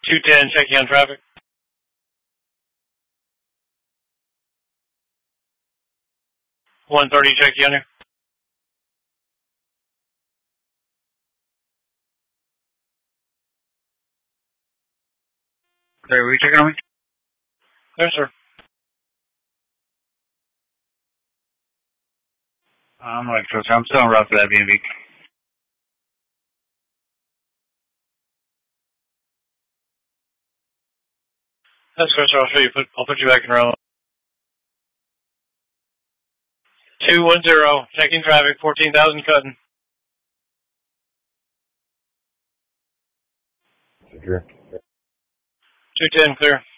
210, checking on traffic. $130, checking on you. Sorry, were you checking on me? Yes, sir. I'm still en route for that B&B. That's good, sir. I'll put you back in row. 210, checking traffic, 14,000 cutting. Clear. 210, clear.